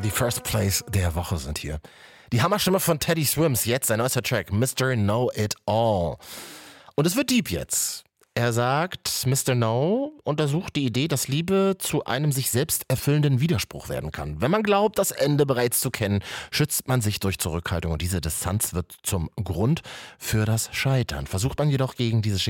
Die First Place der Woche sind hier. Die Hammerstimme von Teddy Swims, jetzt sein neuester Track, Mr. Know It All. Und es wird deep jetzt. Er sagt, Mr. No untersucht die Idee, dass Liebe zu einem sich selbst erfüllenden Widerspruch werden kann. Wenn man glaubt, das Ende bereits zu kennen, schützt man sich durch Zurückhaltung und diese Distanz wird zum Grund für das Scheitern. Versucht man jedoch gegen diese